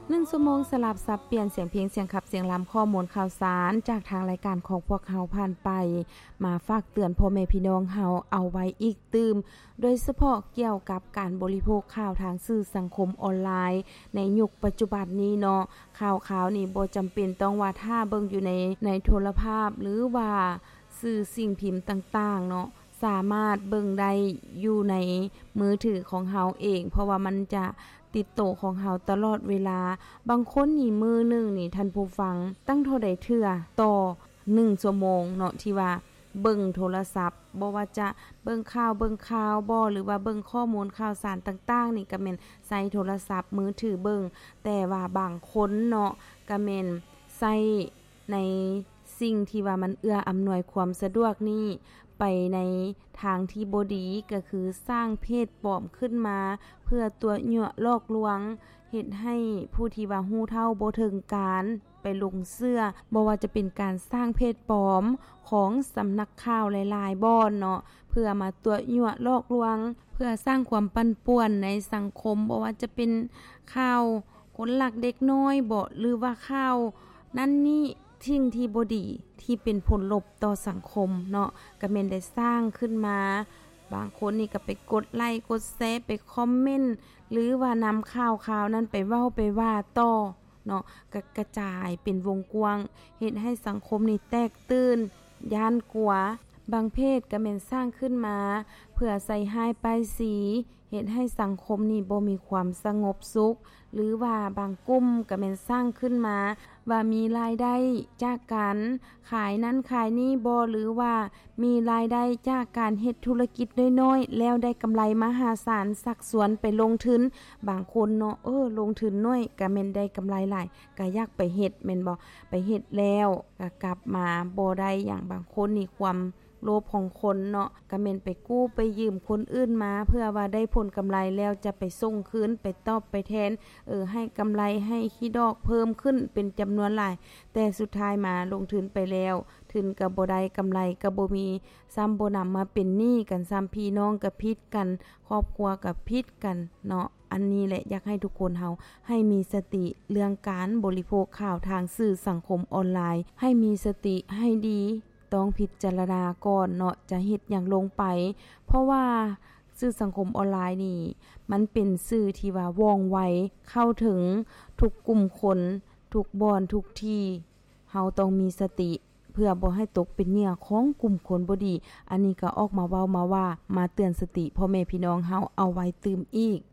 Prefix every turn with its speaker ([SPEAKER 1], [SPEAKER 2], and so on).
[SPEAKER 1] 1 ชั่วโมงสลับสับเปลี่ยนเสียงเพลงเสียงขับเสียงลำข้อมูลข่าวสารจากทางรายการของพวกเฮาผ่านไปมาฝากเตือนพ่อแม่พี่น้องเฮาเอาไว้อีกตืมโดยเฉพาะเกี่ยวกับการบริโภคข่าวทางสื่อสังคมออนไลน์ในยุคปัจจุบันนี้เนาะข่าวนี่บ่จำเป็นต้องว่าถ้าเบิ่งอยู่ในโทรภาพหรือว่าสื่อสิ่งพิมพ์ต่างๆเนาะสามารถเบิ่งได้อยู่ในมือถือของเฮาเองเพราะว่ามันจะติดโตของเฮาตลอดเวลาบางคนนี่มือนึงนี่ท่านผู้ฟังตั้งเท่าใดเทื่อต่อ1 ชั่วโมงเนาะที่ว่าเบิ่งโทรศัพท์บ่ว่าจะเบิ่งข่าวบ่หรือว่าเบิ่งข้อมูลข่าวสารต่างๆนี่ก็แม่นใช้โทรศัพท์มือถือเบิ่งแต่ว่าบางคนเนาะก็แม่นใช้ในสิ่งที่ว่ามันเอื้ออำนวยความสะดวกนี่ไปในทางที่บ่ดีก็คือสร้างเพจปลอมขึ้นมาเพื่อตัวยั่วลอกลวงเฮ็ดให้ผู้ที่ว่าฮู้เท่าบ่ถึงการไปลงเชื่อบ่ว่าจะเป็นการสร้างเพจปลอมของสำนักข่าวหลายๆบ่อนเนาะเพื่อมาตัวยั่วลอกลวงเพื่อสร้างความปั่นป่วนในสังคมบ่ว่าจะเป็นข่าวคนหลักเด็กน้อยบ่หรือว่าข่าวนั่นนี่ทิ้งที่บ่ดีที่เป็นผลลบต่อสังคมเนาะก็แม่นได้สร้างขึ้นมาบางคนนี่ก็ไปกดไลค์กดแชร์ไปคอมเมนต์หรือว่านำข่าวนั้นไปเว้าไปว่าต่อเนาะก็กระจายเป็นวงกว้างเฮ็ดให้สังคมนี่แตกตื่นย้านกลัวบางเพศก็แม่นสร้างขึ้นมาเพื่อใส่ร้ายป้ายสีเฮ็ดให้สังคมนี่บ่มีความสงบสุขหรือว่าบางกลุ่มก็แม่นสร้างขึ้นมาว่ามีรายได้จากการขายนั้นขายนี้บ่หรือว่ามีรายได้จากการเฮ็ดธุรกิจน้อยๆแล้วได้กำไรมหาศาลสักสวนไปลงทุนบางคนเนาะลงทุนน้อยก็แม่นได้กำไรหลายก็อยากไปเฮ็ดแม่นบ่ไปเฮ็ดแล้วก็กลับมาบ่ได้อย่างบางคนนี่ความโลภของคนเนาะก็แม่นไปกู้ไปยืมคนอื่นมาเพื่อว่าได้ผลกำไรแล้วจะไปส่งคืนไปตอบไปแทนให้กำไรให้ขี้ดอกเพิ่มขึ้นเป็นจำนวนหลายแต่สุดท้ายมาลงทุนไปแล้วทุนก็บ่ได้กำไรก็บ่มีซ้ำบ่นำมาเป็นหนี้กันซ้ำพี่น้องก็ผิดกันครอบครัวก็ผิดกันเนาะอันนี้แหละอยากให้ทุกคนเฮาให้มีสติเรื่องการบริโภคข่าวทางสื่อสังคมออนไลน์ให้มีสติให้ดีต้องพิจารณาก่อนเนาะจะเฮ็ดหยังลงไปเพราะว่าสื่อสังคมออนไลน์นี่มันเป็นสื่อที่ว่าว่องไวเข้าถึงทุกกลุ่มคนทุกบ่อนทุกที่เฮาต้องมีสติเพื่อบ่ให้ตกเป็นเหยื่อของกลุ่มคนบ่ดีอันนี้ก็ออกมาเว้ามาว่ามาเตือนสติพ่อแม่พี่น้องเฮาเอาไว้ตื่มอีก